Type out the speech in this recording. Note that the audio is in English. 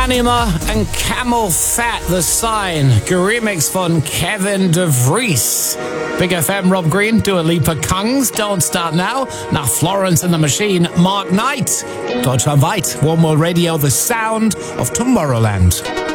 Anima and Camel Fat, The Sign. Remix von Kevin De Vries. Big FM, Rob Green, Dua Lipa, Kungs, Don't Start Now. Nach Florence and the Machine, Mark Knight. Deutschlandweit, One World Radio, the sound of Tomorrowland.